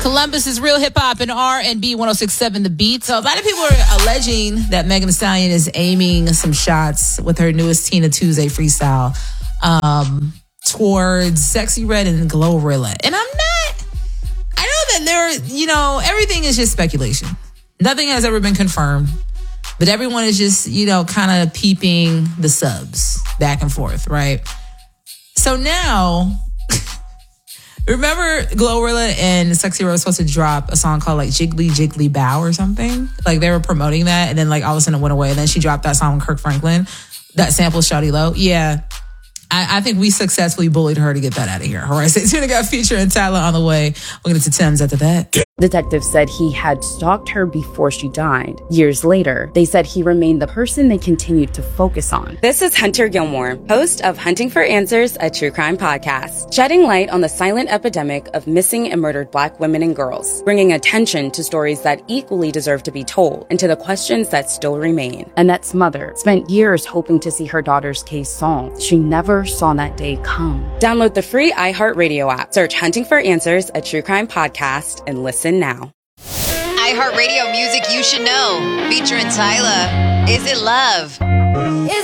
Columbus is Real Hip Hop and R&B 106.7 The Beat. So a lot of people are alleging that Megan Thee Stallion is aiming some shots with her newest Tina Tuesday freestyle towards Sexy Red and Glorilla. And I know that everything is just speculation. Nothing has ever been confirmed. But everyone is just, kind of peeping the subs back and forth, right? So now... Remember Glorilla and Sexy Red was supposed to drop a song called like Jiggly Jiggly Bow or something? Like they were promoting that and then like all of a sudden it went away. And then she dropped that song with Kirk Franklin, that sample Shawty Low. Yeah. I think we successfully bullied her to get that out of here. All right, so it's going to get featuring Tyler on the way. We'll get into Tim's after that. Detectives said he had stalked her before she died. Years later, they said he remained the person they continued to focus on. This is Hunter Gilmore, host of Hunting for Answers, a true crime podcast, shedding light on the silent epidemic of missing and murdered Black women and girls, bringing attention to stories that equally deserve to be told and to the questions that still remain. Annette's mother spent years hoping to see her daughter's case solved. She never saw that day come. Download the free iHeartRadio app, search Hunting for Answers, a true crime podcast, and listen now. iHeartRadio music you should know, featuring Tyla. Is It Love?